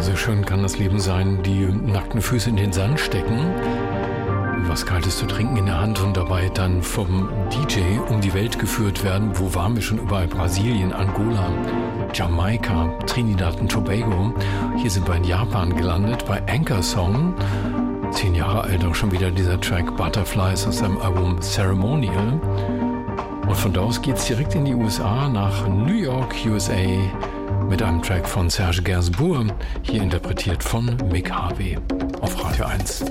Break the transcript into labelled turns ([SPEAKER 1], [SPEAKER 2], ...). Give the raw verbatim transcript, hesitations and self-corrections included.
[SPEAKER 1] So schön kann das Leben sein, die nackten Füße in den Sand stecken, was Kaltes zu trinken in der Hand und dabei dann vom D J um die Welt geführt werden. Wo waren wir schon überall? Brasilien, Angola, Jamaika, Trinidad und Tobago. Hier sind wir in Japan gelandet bei Anchor Song. Zehn Jahre alt auch schon wieder dieser Track Butterflies aus seinem Album Ceremonial. Und von da aus geht's direkt in die U S A nach New York, U S A mit einem Track von Serge Gainsbourg, hier interpretiert von Mick Harvey auf Radio eins.